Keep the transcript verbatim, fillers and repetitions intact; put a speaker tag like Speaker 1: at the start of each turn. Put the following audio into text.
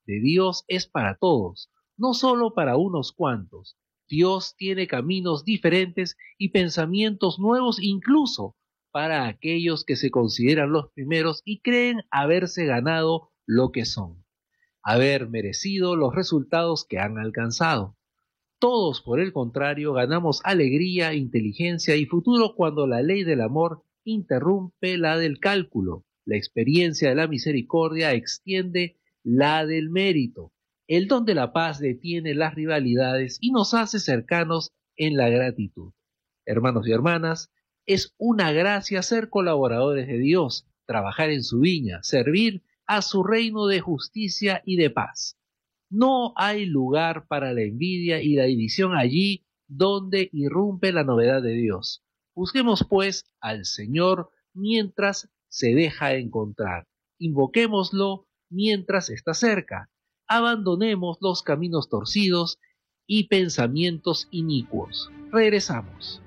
Speaker 1: de Dios es para todos, no solo para unos cuantos. Dios tiene caminos diferentes y pensamientos nuevos incluso para aquellos que se consideran los primeros y creen haberse ganado lo que son, haber merecido los resultados que han alcanzado. Todos, por el contrario, ganamos alegría, inteligencia y futuro cuando la ley del amor interrumpe la del cálculo. La experiencia de la misericordia extiende la del mérito. El don de la paz detiene las rivalidades y nos hace cercanos en la gratitud. Hermanos y hermanas, es una gracia ser colaboradores de Dios, trabajar en su viña, servir a su reino de justicia y de paz. No hay lugar para la envidia y la división allí donde irrumpe la novedad de Dios. Busquemos pues al Señor mientras se deja encontrar. Invoquémoslo mientras está cerca. Abandonemos los caminos torcidos y pensamientos inicuos. Regresamos.